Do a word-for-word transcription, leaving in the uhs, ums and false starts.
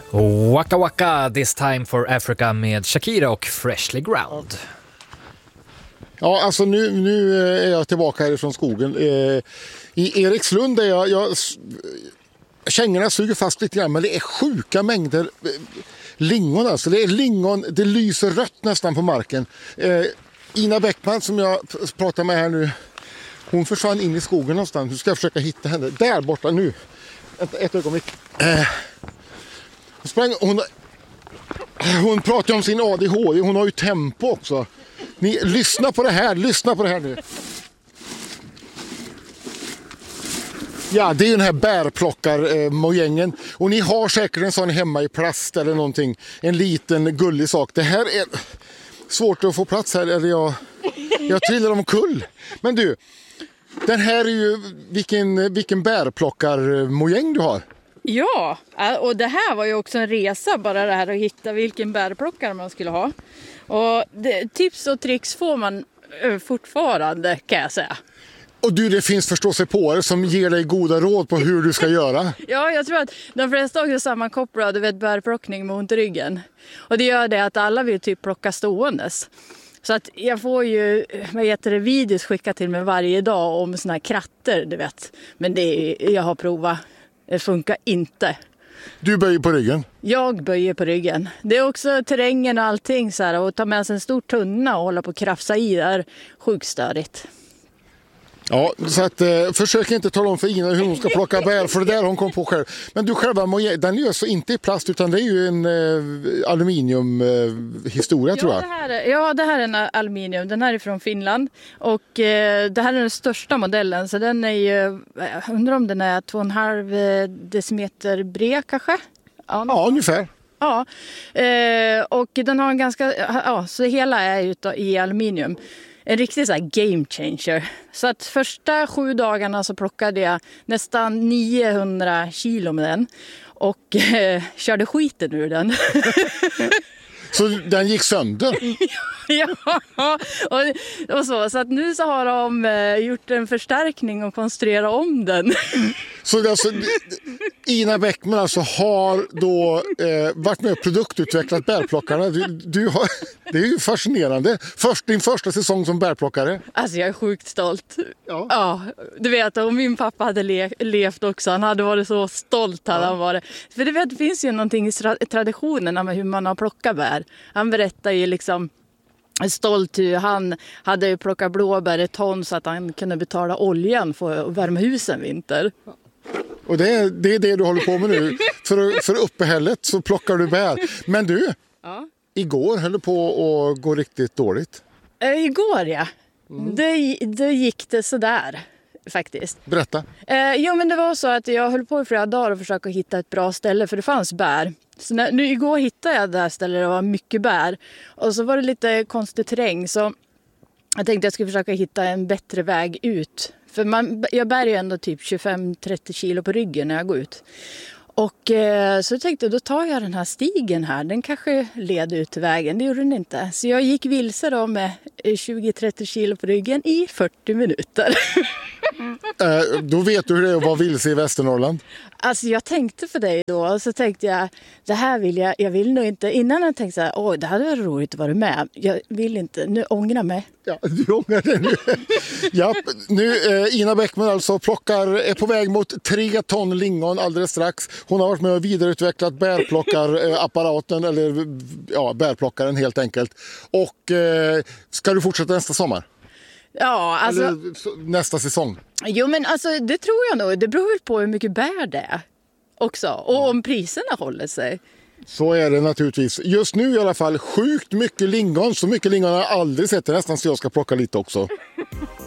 Waka Waka, This Time for Africa med Shakira och Freshly Ground. Ja, alltså nu, nu är jag tillbaka härifrån skogen. I Erikslund är jag, jag kängorna suger fast lite grann, men det är sjuka mängder lingon. Alltså. Det är lingon, det lyser rött nästan på marken. Ina Bäckman som jag pratar med här nu, hon försvann in i skogen någonstans. Nu ska jag försöka hitta henne. Där borta nu. Ett, ett ögonblick. Eh. Hon, sprang, hon, hon pratar om sin A D H D. Hon har ju tempo också. Ni, lyssna på det här. Lyssna på det här nu. Ja, det är ju den här bärplockar-mojängen. Och ni har säkert en sån hemma i plast eller någonting. En liten gullig sak. Det här är svårt att få plats här. Eller jag, jag trillar omkull. Men du, den här är ju vilken, vilken bärplockar-mojäng du har. Ja, och det här var ju också en resa, bara det här att hitta vilken bärplockare man skulle ha. Och det, tips och tricks får man fortfarande, kan jag säga. Och du, det finns förståsigpåare som ger dig goda råd på hur du ska göra. Ja, jag tror att de flesta också sammankopplar du vet, bärplockning med ont i ryggen. Och det gör det att alla vill typ plocka ståendes. Så att jag får ju, vad heter det, videos skickat till mig varje dag om såna här kratter, du vet. Men det är, jag har provat. Det funkar inte. Du böjer på ryggen? Jag böjer på ryggen. Det är också terrängen och allting så här. Och ta med sig en stor tunna och hålla på och krafsa i där. Sjukt störigt. Ja, så att eh, försök inte tala om för Ina hur hon ska plocka bär. För det där hon kom på själv. Men du själva, den är ju så inte i plast utan det är ju en eh, aluminiumhistoria eh, tror jag. Ja det, här är, ja, det här är en aluminium. Den här är från Finland. Och eh, det här är den största modellen. Så den är ju, jag undrar om den är två och en halv decimeter bred kanske? Ja, ja ungefär. Ja, eh, och den har en ganska, ja, så hela är ju i aluminium. En riktig så här game changer. Så att första sju dagarna så plockade jag nästan niohundra kilo med den. Och eh, körde skiten ur den. Så den gick sönder? Ja, och, och så. Så att nu så har de eh, gjort en förstärkning och konstruerat om den. Så alltså, Ina Bäckman alltså har då eh, varit med och produktutvecklat bärplockarna. Du, du har, det är ju fascinerande. Först, din första säsong som bärplockare. Alltså jag är sjukt stolt. Ja, ja du vet, om min pappa hade le- levt också, han hade varit så stolt. Hade ja. han varit. För det, vet, det finns ju någonting i tra- traditionen med hur man har plockat bär. Han berättar ju liksom stolt hur han hade plockat blåbär ett ton så att han kunde betala oljan för att värma husen vinter. Och det är, det är det du håller på med nu. För, för uppehället så plockar du bär. Men du, ja. igår höll du på att gå riktigt dåligt. Äh, igår ja, mm. det, det gick det sådär faktiskt. Berätta. Eh, jo men det var så att jag höll på i flera dagar och försöka hitta ett bra ställe för det fanns bär. Så när, nu igår hittade jag det här stället där det var mycket bär. Och så var det lite konstig terräng så jag tänkte att jag skulle försöka hitta en bättre väg ut. För man, jag bär ju ändå typ tjugofem till trettio kilo på ryggen när jag går ut. Och eh, så tänkte jag, då tar jag den här stigen här. Den kanske leder ut till vägen, det gjorde den inte. Så jag gick vilse då med tjugo till trettio kilo på ryggen i fyrtio minuter. eh, då vet du hur det är att vara vilse i Västernorrland. Alltså jag tänkte för dig då och så tänkte jag, det här vill jag, jag vill nog inte. Innan jag tänkte så här, åh det hade varit roligt att vara med. Jag vill inte, nu ångrar mig. Ja, du ångrar dig nu. ja, nu eh, Ina Bäckman alltså plockar, är på väg mot tre ton lingon alldeles strax. Hon har varit med och vidareutvecklat bärplockarapparaten, eller ja, bärplockaren helt enkelt. Och eh, ska du fortsätta nästa sommar? Ja, alltså... Eller nästa säsong? Jo, men alltså det tror jag nog. Det beror väl på hur mycket bär det är också. Och om priserna håller sig. Så är det naturligtvis. Just nu i alla fall sjukt mycket lingon. Så mycket lingon har jag aldrig sett. Det nästan så jag ska plocka lite också.